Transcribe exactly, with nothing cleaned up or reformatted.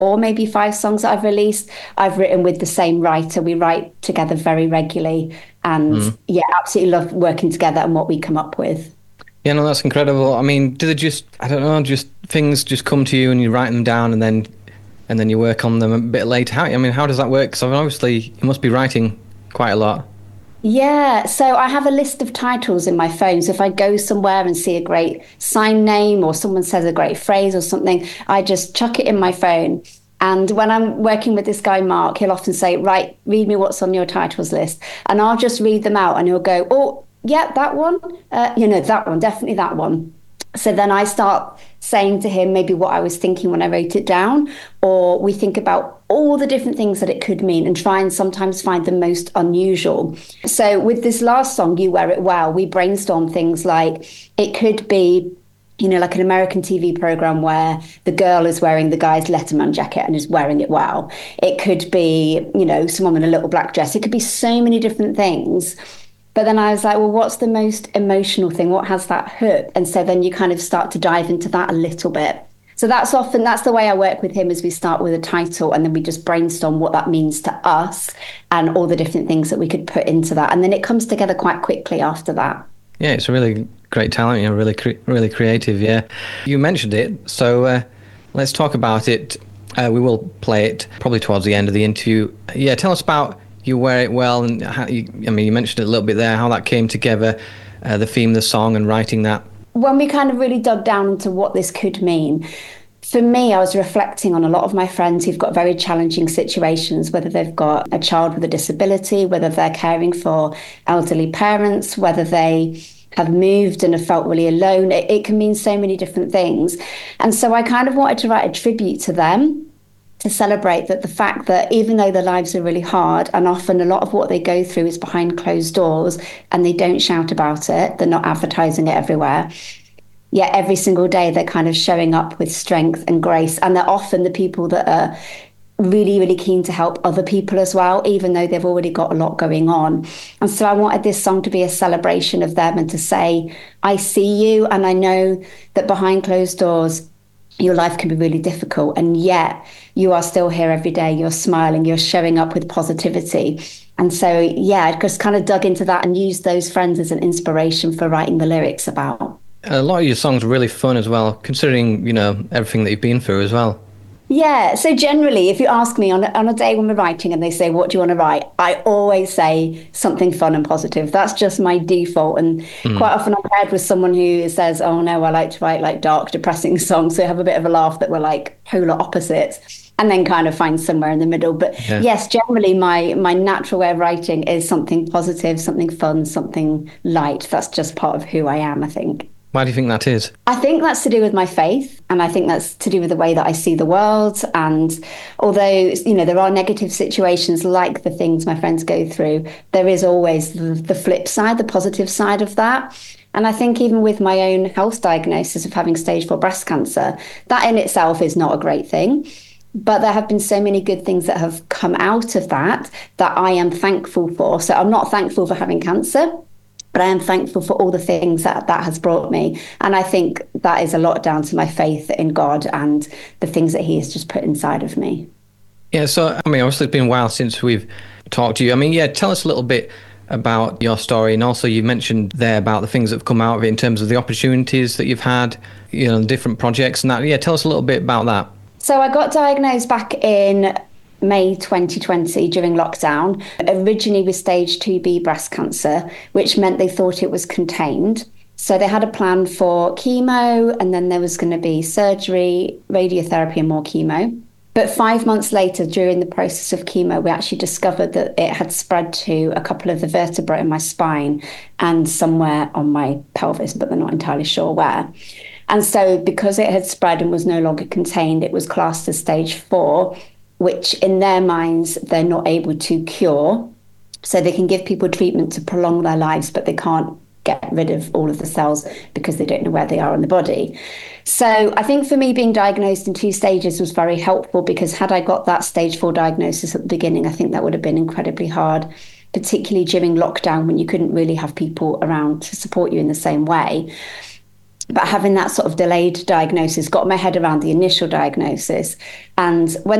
or maybe five songs that I've released, I've written with the same writer. We write together very regularly. And Mm. yeah, absolutely love working together and what we come up with. Yeah, no, that's incredible. I mean, do they just, I don't know, just things just come to you and you write them down and then and then you work on them a bit later? How, I mean, how does that work? Because obviously you must be writing quite a lot. Yeah, so I have a list of titles in my phone. So if I go somewhere and see a great sign name or someone says a great phrase or something, I just chuck it in my phone. And when I'm working with this guy, Mark, he'll often say, right, read me what's on your titles list. And I'll just read them out and he'll go, oh, yeah, that one. Uh, you know, that one, definitely that one. So then I start saying to him maybe what I was thinking when I wrote it down, or we think about all the different things that it could mean and try and sometimes find the most unusual. So with this last song, You Wear It Well, we brainstorm things like it could be, you know, like an American T V program where the girl is wearing the guy's Letterman jacket and is wearing it well. It could be, you know, someone in a little black dress. It could be so many different things. But then I was like, well, what's the most emotional thing? What has that hook? And so then you kind of start to dive into that a little bit. So that's often, that's the way I work with him is we start with a title and then we just brainstorm what that means to us and all the different things that we could put into that. And then it comes together quite quickly after that. Yeah, it's a really great talent, you know, really, cre- really creative, yeah. You mentioned it, so uh, let's talk about it. Uh, we will play it probably towards the end of the interview. Yeah, tell us about You Wear It Well, and how you, I mean, you mentioned it a little bit there, how that came together, uh, the theme, the song, and writing that. When we kind of really dug down into what this could mean, for me, I was reflecting on a lot of my friends who've got very challenging situations, whether they've got a child with a disability, whether they're caring for elderly parents, whether they have moved and have felt really alone. It, it can mean so many different things. And so I kind of wanted to write a tribute to them, to celebrate that the fact that even though their lives are really hard and often a lot of what they go through is behind closed doors and they don't shout about it, they're not advertising it everywhere. Yet every single day they're kind of showing up with strength and grace. And they're often the people that are really, really keen to help other people as well, even though they've already got a lot going on. And so I wanted this song to be a celebration of them and to say, I see you and I know that behind closed doors, your life can be really difficult. And yet you are still here every day. You're smiling, you're showing up with positivity. And so, yeah, I just kind of dug into that and used those friends as an inspiration for writing the lyrics about. A lot of your songs are really fun as well, considering, you know, everything that you've been through as well. Yeah, so generally, if you ask me on a, on a day when we're writing and they say, what do you want to write? I always say something fun and positive. That's just my default. And Mm. quite often I'm paired with someone who says, oh no, I like to write like dark, depressing songs. So have a bit of a laugh that we're like polar opposites and then kind of find somewhere in the middle. But Yeah. yes, generally my my natural way of writing is something positive, something fun, something light. That's just part of who I am, I think. Why do you think that is? I think that's to do with my faith, and I think that's to do with the way that I see the world. And although, you know, there are negative situations like the things my friends go through, there is always the, the flip side, the positive side of that. And I think even with my own health diagnosis of having stage four breast cancer, that in itself is not a great thing. But there have been so many good things that have come out of that that I am thankful for. So I'm not thankful for having cancer, but I am thankful for all the things that that has brought me. And I think that is a lot down to my faith in God and the things that he has just put inside of me. Yeah, so, I mean, obviously it's been a while since we've talked to you. I mean, yeah, tell us a little bit about your story. And also you mentioned there about the things that have come out of it in terms of the opportunities that you've had, you know, different projects and that. Yeah, tell us a little bit about that. So I got diagnosed back in May twenty twenty during lockdown, originally with stage two B breast cancer, which meant they thought it was contained. So they had a plan for chemo, and then there was going to be surgery, radiotherapy, and more chemo. But five months later, during the process of chemo, we actually discovered that it had spread to a couple of the vertebrae in my spine and somewhere on my pelvis, but they're not entirely sure where. And so because it had spread and was no longer contained, it was classed as stage four, which in their minds, they're not able to cure. So they can give people treatment to prolong their lives, but they can't get rid of all of the cells because they don't know where they are in the body. So I think for me, being diagnosed in two stages was very helpful, because had I got that stage four diagnosis at the beginning, I think that would have been incredibly hard, particularly during lockdown when you couldn't really have people around to support you in the same way. but having that sort of delayed diagnosis got my head around the initial diagnosis. And when